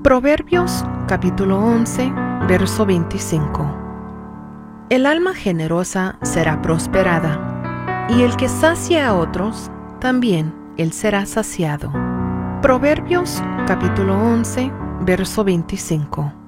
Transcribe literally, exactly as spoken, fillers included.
Proverbios capítulo once, verso veinticinco. El alma generosa será prosperada, y el que sacie a otros, también él será saciado. Proverbios capítulo once, verso veinticinco.